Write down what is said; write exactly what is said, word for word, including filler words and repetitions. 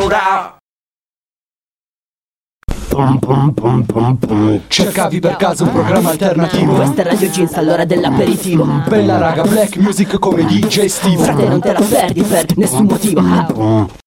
ora. Pum, pum, pum, pum, pum. Cercavi per caso un programma alternativo? Questa è Radio Jeans all'ora dell'aperitivo. Bella raga, black music come D J Steve. Frate, non te la perdi per nessun motivo.